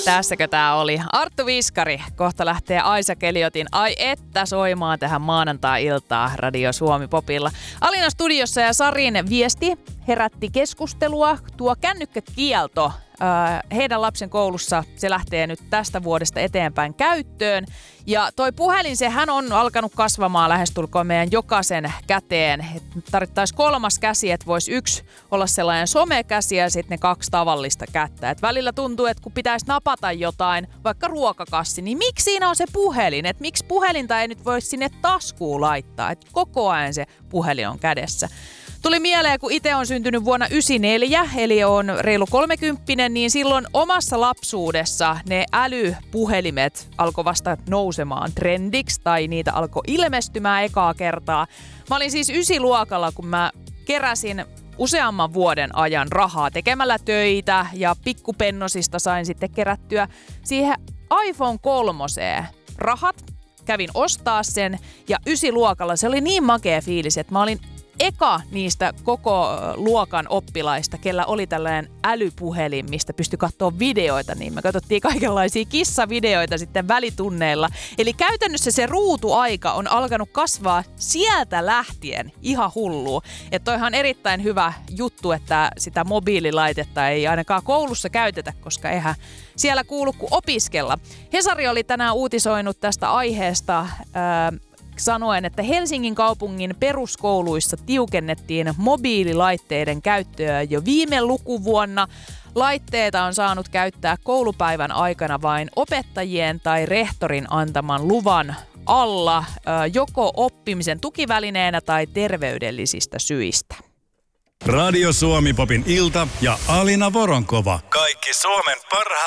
Tässäkö tää oli? Arttu Viskari. Kohta lähtee Aisa Keliotin Ai että soimaan tähän maanantai-iltaan Radio Suomi Popilla. Alina studiossa ja Sarin viesti herätti keskustelua. Tuo kännykkäkielto heidän lapsen koulussa, se lähtee nyt tästä vuodesta eteenpäin käyttöön. Ja toi puhelin, sehän on alkanut kasvamaan lähestulkoon meidän jokaisen käteen. Tarvittaisiin 3. käsi, että voisi yksi olla sellainen somekäsi ja sitten ne 2 tavallista kättä. Et välillä tuntuu, että kun pitäisi napata jotain, vaikka ruokakassi, niin miksi siinä on se puhelin? Et miksi puhelinta ei nyt voi sinne taskuun laittaa? Et koko ajan se puhelin on kädessä. Tuli mieleen, kun itse on syntynyt vuonna 1994, eli on reilu 30, niin silloin omassa lapsuudessa ne älypuhelimet alkoi vasta nousemaan trendiksi, tai niitä alkoi ilmestymään ekaa kertaa. Mä olin siis 9-luokalla, kun mä keräsin useamman vuoden ajan rahaa tekemällä töitä, ja pikkupennosista sain sitten kerättyä siihen iPhone 3 rahat. Kävin ostaa sen, ja 9-luokalla se oli niin makea fiilis, että mä olin eka niistä koko luokan oppilaista, kellä oli tällainen älypuhelin, mistä pystyi katsoa videoita, niin me katsottiin kaikenlaisia kissavideoita sitten välitunneilla. Eli käytännössä se ruutuaika on alkanut kasvaa sieltä lähtien ihan hullua. Että toihan on erittäin hyvä juttu, että sitä mobiililaitetta ei ainakaan koulussa käytetä, koska eihän siellä kuulu kuin opiskella. Hesari oli tänään uutisoinut tästä aiheesta sanoen, että Helsingin kaupungin peruskouluissa tiukennettiin mobiililaitteiden käyttöä jo viime lukuvuonna. Laitteita on saanut käyttää koulupäivän aikana vain opettajien tai rehtorin antaman luvan alla, joko oppimisen tukivälineenä tai terveydellisistä syistä. Radio Suomi Popin ilta ja Alina Voronkova. Kaikki Suomen parhaat